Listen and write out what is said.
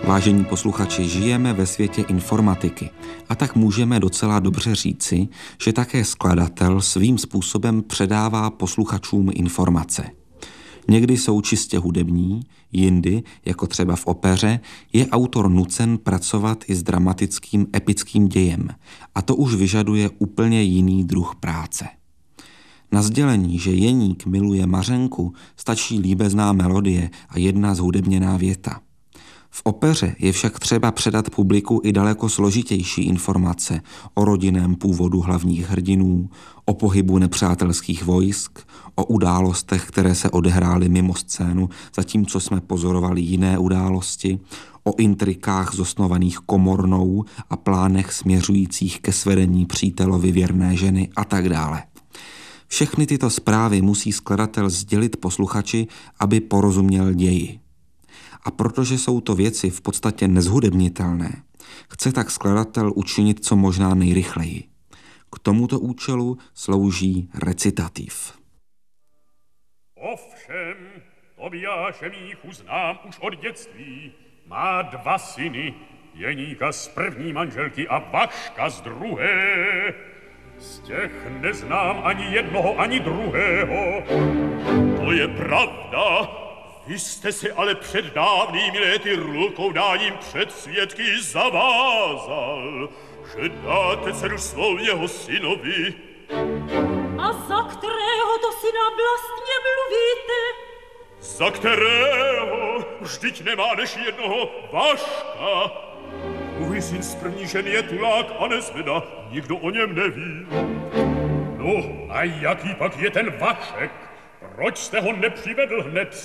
Vážení posluchači, žijeme ve světě informatiky a tak můžeme docela dobře říci, že také skladatel svým způsobem předává posluchačům informace. Někdy jsou čistě hudební, jindy, jako třeba v opeře, je autor nucen pracovat i s dramatickým epickým dějem a to už vyžaduje úplně jiný druh práce. Na sdělení, že Jeník miluje Mařenku, stačí líbezná melodie a jedna zhudebněná věta. V opeře je však třeba předat publiku i daleko složitější informace o rodinném původu hlavních hrdinů, o pohybu nepřátelských vojsk, o událostech, které se odehrály mimo scénu, zatímco jsme pozorovali jiné události, o intrikách zosnovaných komornou a plánech směřujících ke svedení přítelovi věrné ženy a tak dále. Všechny tyto zprávy musí skladatel sdělit posluchači, aby porozuměl ději. A protože jsou to věci v podstatě nezhudebnitelné, chce tak skladatel učinit co možná nejrychleji. K tomuto účelu slouží recitativ. Ovšem, Tobiáše Míchu znám už od dětství. Má 2 syny, Jeníka z první manželky a Vaška z druhé. Z těch neznám ani jednoho, ani druhého. To je pravda. Vy jste se ale před dávnými léty rukou dáním před svědky zavázal, že dáte dceru svou jeho synovi. A za kterého to syna vlastně mluvíte? Za kterého? Vždyť nemá než jednoho Vaška. Můj syn z první ženy je tulák a nezveda, nikdo o něm neví. No a jaký pak je ten Vašek? Proč jste ho nepřivedl hned